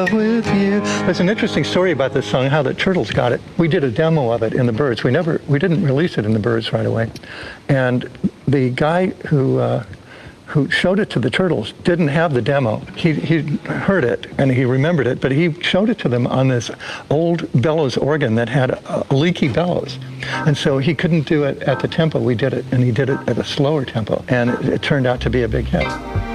love with you. There's an interesting story about this song, how the Turtles got it. We did a demo of it in the Byrds. We didn't release it in the Byrds right away. And the guy who showed it to the Turtles didn't have the demo. He heard it and he remembered it, but he showed it to them on this old bellows organ that had a leaky bellows. And so he couldn't do it at the tempo we did it, and he did it at a slower tempo. And it turned out to be a big hit.